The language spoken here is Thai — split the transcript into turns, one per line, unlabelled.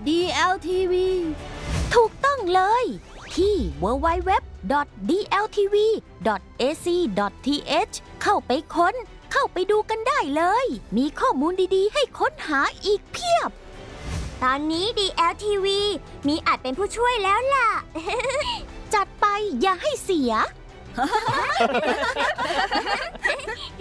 DLTV ถูกต้องเลยที่ www.dltv.ac.th เข้าไปค้นเข้าไปดูกันได้เลยมีข้อมูลดีๆให้ค้นหาอีกเพียบ
ตอนนี้ DLTV มีอัดเป็นผู้ช่วยแล้วล่ะ
จัดไปอย่าให้เสีย